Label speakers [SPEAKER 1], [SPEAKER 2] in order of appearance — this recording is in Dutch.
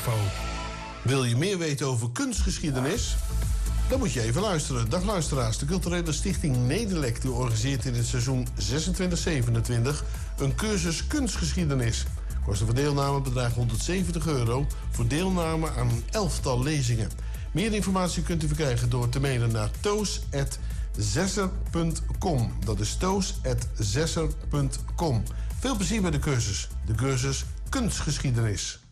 [SPEAKER 1] info.
[SPEAKER 2] Wil je meer weten over kunstgeschiedenis? Dan moet je even luisteren. Dag luisteraars, de culturele stichting Nederlek die organiseert in het seizoen 26-27 een cursus kunstgeschiedenis. Kosten voor deelname bedraagt €170 voor deelname aan een 11-tal lezingen. Meer informatie kunt u verkrijgen door te mailen naar toos@zesser.com. Dat is toos@zesser.com. Veel plezier bij de cursus kunstgeschiedenis.